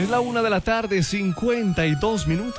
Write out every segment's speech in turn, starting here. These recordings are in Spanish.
Es la 1:52 p.m.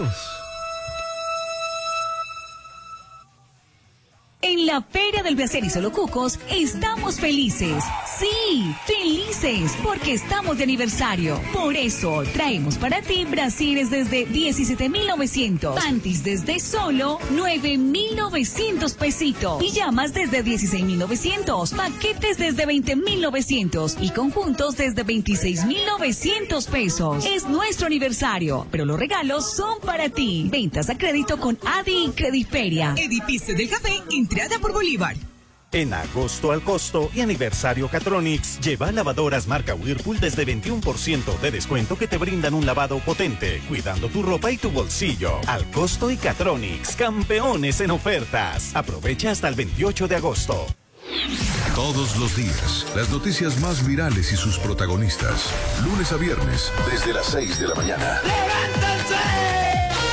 En la Feria del Placer y Solo Cucos estamos felices. Sí, felices, porque estamos de aniversario. Por eso traemos para ti brasieres desde 17.900, panties desde solo 9.900 pesitos, pijamas desde 16.900, paquetes desde 20.900 y conjuntos desde 26.900 pesos. Es nuestro aniversario, pero los regalos son para ti. Ventas a crédito con Adi y Crediferia. Edificio del Café, entrada por Bolívar. En agosto al costo y aniversario Catronics, lleva lavadoras marca Whirlpool desde 21% de descuento que te brindan un lavado potente, cuidando tu ropa y tu bolsillo. Al costo y Catronics, campeones en ofertas. Aprovecha hasta el 28 de agosto. Todos los días, las noticias más virales y sus protagonistas. Lunes a viernes, desde las 6 de la mañana. ¡Levántense!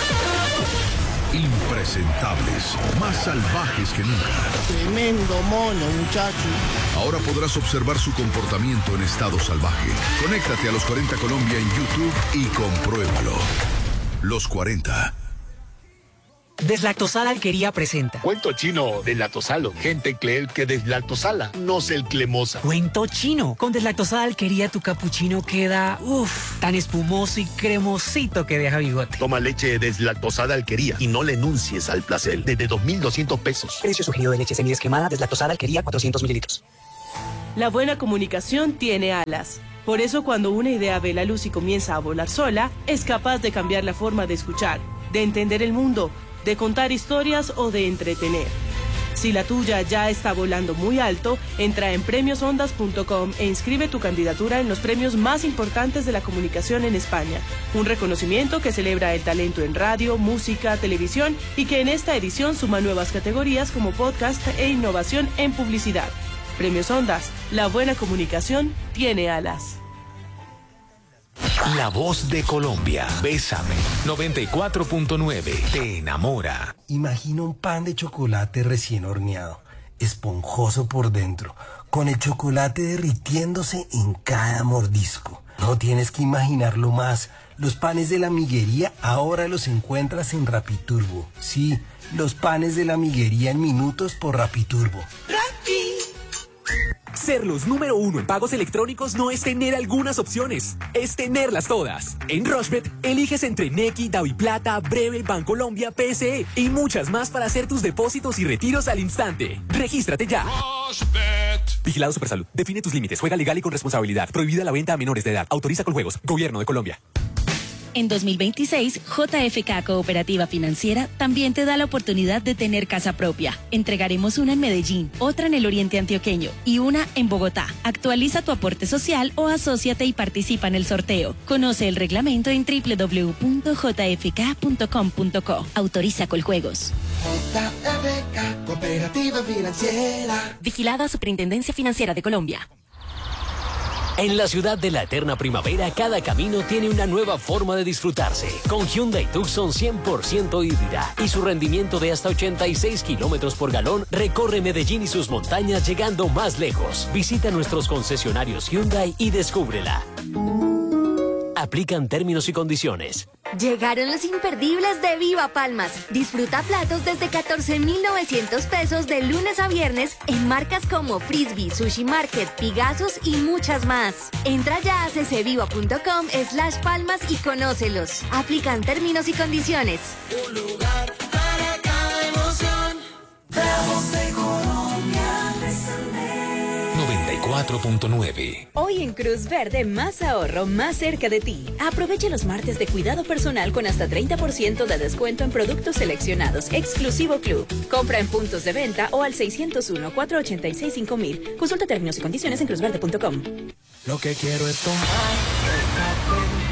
Impresentables, más salvajes que nunca. Tremendo mono, muchacho. Ahora podrás observar su comportamiento en estado salvaje. Conéctate a Los 40 Colombia en YouTube y compruébalo. Los 40. Deslactosada Alquería presenta Cuento chino deslactosalo. Gente cree que deslactosala, no se el cremosa. Cuento chino. Con Deslactosada Alquería tu capuchino queda, tan espumoso y cremosito que deja bigote. Toma leche deslactosada Alquería y no le enuncies al placer. Desde 2.200 pesos. Precio sugerido de leche semidesquemada Deslactosada Alquería 400 mililitros. La buena comunicación tiene alas. Por eso cuando una idea ve la luz y comienza a volar sola, es capaz de cambiar la forma de escuchar, de entender el mundo, de contar historias o de entretener. Si la tuya ya está volando muy alto, entra en premiosondas.com e inscribe tu candidatura en los premios más importantes de la comunicación en España. Un reconocimiento que celebra el talento en radio, música, televisión y que en esta edición suma nuevas categorías como podcast e innovación en publicidad. Premios Ondas, la buena comunicación tiene alas. La voz de Colombia. Bésame. 94.9. Te enamora. Imagina un pan de chocolate recién horneado, esponjoso por dentro, con el chocolate derritiéndose en cada mordisco. No tienes que imaginarlo más. Los panes de la Miguería ahora los encuentras en Rapiturbo. Sí, los panes de la Miguería en minutos por Rapiturbo. Ser los número uno en pagos electrónicos no es tener algunas opciones, es tenerlas todas. En Rushbet, eliges entre Nequi, DaviPlata, Breve, Bancolombia, PSE y muchas más para hacer tus depósitos y retiros al instante. ¡Regístrate ya! Rushbet. Vigilado Supersalud. Define tus límites. Juega legal y con responsabilidad. Prohibida la venta a menores de edad. Autoriza Coljuegos. Gobierno de Colombia. En 2026, JFK Cooperativa Financiera también te da la oportunidad de tener casa propia. Entregaremos una en Medellín, otra en el Oriente Antioqueño y una en Bogotá. Actualiza tu aporte social o asóciate y participa en el sorteo. Conoce el reglamento en www.jfk.com.co. Autoriza Coljuegos. JFK Cooperativa Financiera. Vigilada Superintendencia Financiera de Colombia. En la ciudad de la eterna primavera, cada camino tiene una nueva forma de disfrutarse. Con Hyundai Tucson 100% híbrida y su rendimiento de hasta 86 kilómetros por galón, recorre Medellín y sus montañas llegando más lejos. Visita nuestros concesionarios Hyundai y descúbrela. Aplican términos y condiciones. Llegaron los imperdibles de Viva Palmas. Disfruta platos desde 14.900 pesos de lunes a viernes en marcas como Frisbee, Sushi Market, Pigazos y muchas más. Entra ya a ccviva.com/palmas y conócelos. Aplican términos y condiciones. Un lugar para cada emoción. Vamos de Colombia, de Santander. 94.9. Hoy en Cruz Verde, más ahorro, más cerca de ti. Aprovecha los martes de cuidado personal con hasta 30% de descuento en productos seleccionados. Exclusivo Club. Compra en puntos de venta o al 601-486-5000. Consulta términos y condiciones en cruzverde.com. Lo que quiero es tomar